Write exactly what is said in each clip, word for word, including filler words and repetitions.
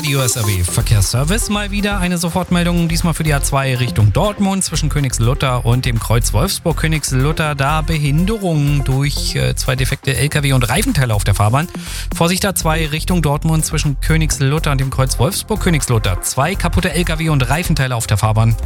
Radio S R W Verkehrsservice. Mal wieder eine Sofortmeldung, diesmal für die A zwei Richtung Dortmund zwischen Königslutter und dem Kreuz Wolfsburg-Königslutter. Da Behinderungen durch äh, zwei defekte L K W und Reifenteile auf der Fahrbahn. Vorsicht A zwei Richtung Dortmund zwischen Königslutter und dem Kreuz Wolfsburg-Königslutter. Zwei kaputte L K W und Reifenteile auf der Fahrbahn.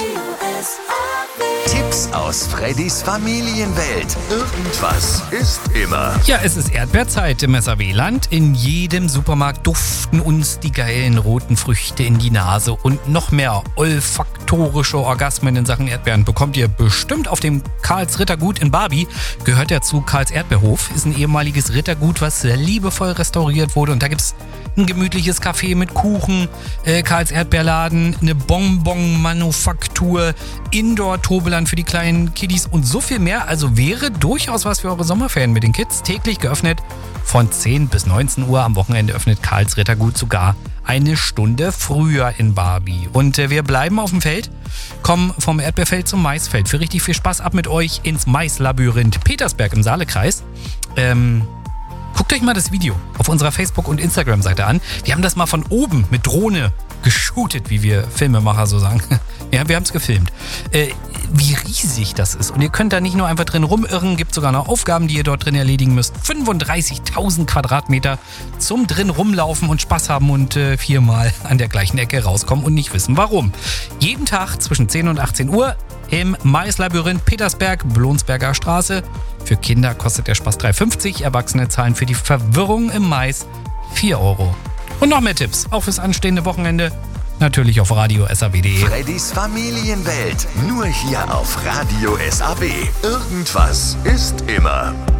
Tipps aus Freddys Familienwelt. Irgendwas ist immer. Ja, es ist Erdbeerzeit im S R W-Land. In jedem Supermarkt duften uns die geilen roten Früchte in die Nase. Und noch mehr olfaktorische Orgasmen in Sachen Erdbeeren bekommt ihr bestimmt auf dem Karls Rittergut in Barbie. Gehört ja zu Karls Erdbeerhof. Ist ein ehemaliges Rittergut, was liebevoll restauriert wurde. Und da gibt's ein gemütliches Café mit Kuchen, äh, Karls Erdbeerladen, eine Bonbon-Manufaktur, Indoor-Tobeland für die kleinen Kiddies und so viel mehr. Also wäre durchaus was für eure Sommerferien mit den Kids. Täglich geöffnet von zehn bis neunzehn Uhr. Am Wochenende öffnet Karls Rittergut sogar eine Stunde früher in Barbie. Und äh, wir bleiben auf dem Feld, kommen vom Erdbeerfeld zum Maisfeld. Für richtig viel Spaß ab mit euch ins Maislabyrinth Petersberg im Saalekreis. Ähm... Guckt euch mal das Video auf unserer Facebook- und Instagram-Seite an. Wir haben das mal von oben mit Drohne geshootet, wie wir Filmemacher so sagen. Ja, wir haben es gefilmt. Äh, wie riesig das ist. Und ihr könnt da nicht nur einfach drin rumirren, gibt sogar noch Aufgaben, die ihr dort drin erledigen müsst. fünfunddreißigtausend Quadratmeter zum drin rumlaufen und Spaß haben und äh, viermal an der gleichen Ecke rauskommen und nicht wissen, warum. Jeden Tag zwischen zehn und achtzehn Uhr im Maislabyrinth Petersberg, Blonsberger Straße. Für Kinder kostet der Spaß drei fünfzig, Erwachsene zahlen für die Verwirrung im Mais vier Euro. Und noch mehr Tipps, auch fürs anstehende Wochenende, natürlich auf radio S R W punkt de. Freddys Familienwelt, nur hier auf Radio S R W. Irgendwas ist immer.